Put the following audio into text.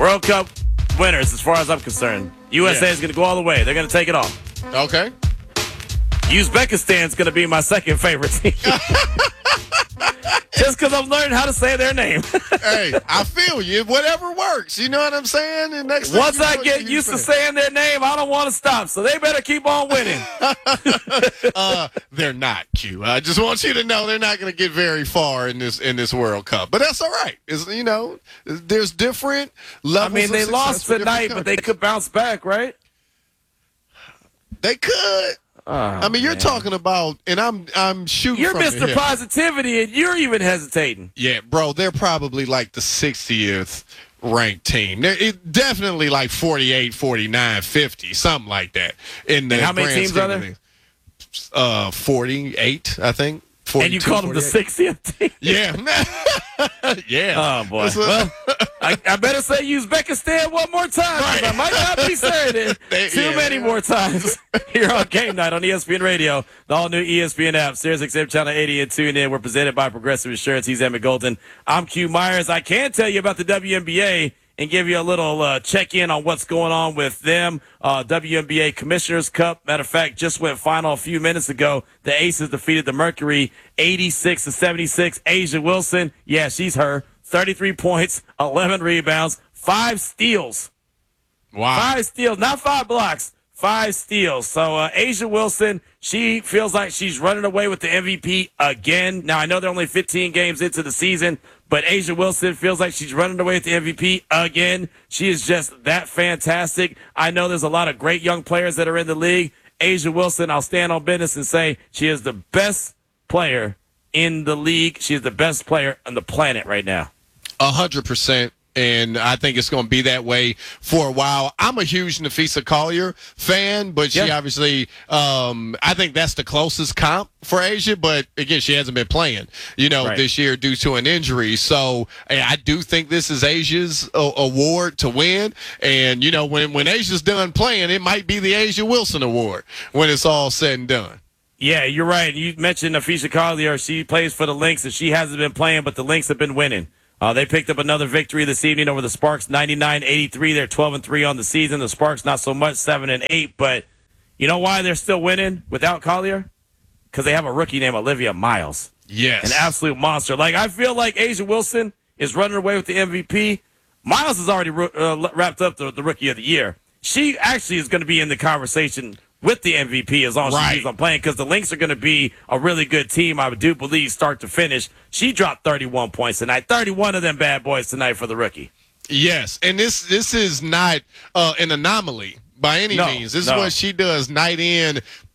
World Cup winners, as far as I'm concerned. USA is going to go all the way. They're going to take it all. Okay. Uzbekistan's going to be my second favorite team. Just because I'm learning how to say their name. Hey, I feel you. Whatever works. You know what I'm saying? And once I get used to saying their name, I don't want to stop. So they better keep on winning. They're not, Q. I just want you to know they're not going to get very far in this World Cup. But that's all right. There's different levels. I mean, they lost tonight, but they could bounce back, right? They could. Oh, you're talking about, and I'm shooting. You're from Mr. Positivity, and you're even hesitating. Yeah, bro, they're probably like the 60th ranked team. They're definitely like 48, 49, 50, something like that. And how many teams are there? 48, I think. 42, and you called them the 60th team? Yeah. Yeah. Oh, boy. Well, I better say Uzbekistan one more time. Right. I might not be saying it too many more times here on Game Night on ESPN Radio, the all-new ESPN app, SiriusXM Channel 80 and tune in. We're presented by Progressive Insurance. He's Emmett Golden. I'm Q Myers. I can tell you about the WNBA and give you a little check-in on what's going on with them. WNBA Commissioners Cup, matter of fact, just went final a few minutes ago. The Aces defeated the Mercury 86-76. A'ja Wilson, yeah, she's her. 33 points, 11 rebounds, 5 steals. Wow. 5 steals, not 5 blocks, 5 steals. So A'ja Wilson, she feels like she's running away with the MVP again. Now, I know they're only 15 games into the season, but A'ja Wilson feels like she's running away with the MVP again. She is just that fantastic. I know there's a lot of great young players that are in the league. A'ja Wilson, I'll stand on business and say she is the best player in the league. She is the best player on the planet right now. 100%. And I think it's going to be that way for a while. I'm a huge Napheesa Collier fan, but she obviously, I think that's the closest comp for A'ja. But again, she hasn't been playing, this year due to an injury. So I do think this is A'ja's award to win. And, when A'ja's done playing, it might be the A'ja Wilson Award when it's all said and done. Yeah, you're right. You mentioned Napheesa Collier. She plays for the Lynx, and she hasn't been playing, but the Lynx have been winning. They picked up another victory this evening over the Sparks, 99-83. They're 12-3 on the season. The Sparks not so much, 7-8. But you know why they're still winning without Collier? Because they have a rookie named Olivia Miles. Yes. An absolute monster. I feel like A'ja Wilson is running away with the MVP. Miles has already wrapped up the Rookie of the Year. She actually is going to be in the conversation with the MVP as long as she keeps on playing, because the Lynx are going to be a really good team, I do believe, start to finish. She dropped 31 points tonight, 31 of them bad boys tonight for the rookie. Yes, and this is not an anomaly by any means. This is what she does night in,